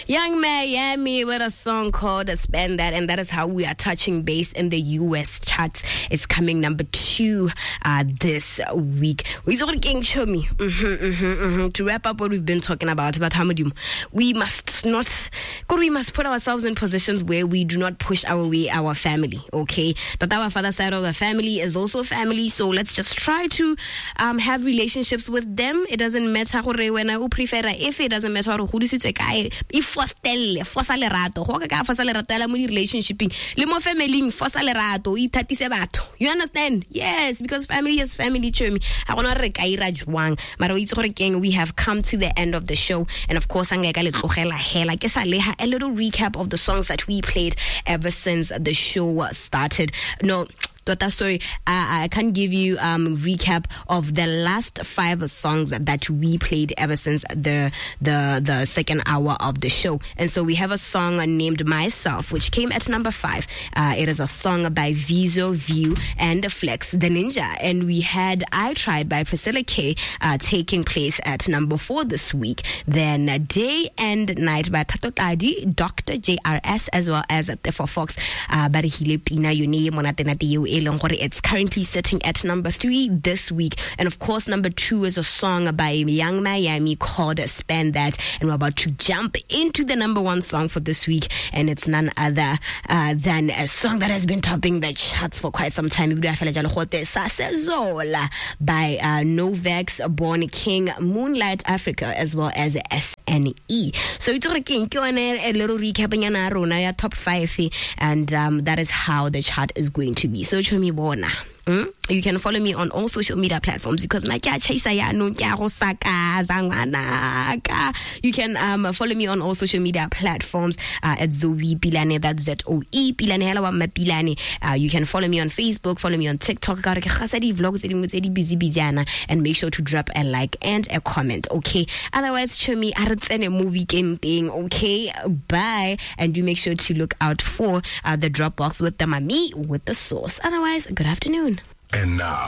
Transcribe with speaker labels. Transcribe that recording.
Speaker 1: Young Miami with a song called Spend That, and that is how we are touching base in the US charts. It's coming number 2 this week. To wrap up what we've been talking about Hamadum, we must put ourselves in positions where we do not push our family, okay? But our father side of the family is also family, so let's just try to have relationships with them. It doesn't matter when I prefer if it doesn't matter who this is if relationship you understand? Yes, because family is family. We have come to the end of the show, and of course a little recap of the songs that we played ever since the show started. No, sorry, I can't give you recap of the last 5 songs that we played ever since the second hour of the show. And so we have a song named Myself, which came at number 5. It is a song by Vizo, View, and Flex the Ninja. And we had I Tried by Priscilla K taking place at number 4 this week. Then Day and Night by Tato Kadi, Dr. JRS, as well as for Fox Barihile Pina Yuni Monatenati. It's currently sitting at number 3 this week. And of course, number 2 is a song by Young Miami called Spend That. And we're about to jump into the number 1 song for this week. And it's none other than a song that has been topping the charts for quite some time. By Novex, Born King, Moonlight Africa, as well as SNE. So it's a little recap in top 5, and that is how the chart is going to be. So you can follow me on all social media platforms because you can follow me on all social media platforms at Zoe Pilane, that's ZOE Pilane. You can follow me on Facebook, follow me on TikTok, and make sure to drop a like and a comment, okay? Otherwise, show me a movie thing, okay? Bye. And do make sure to look out for the Dropbox with the Mami with the sauce. Otherwise, good afternoon.
Speaker 2: And now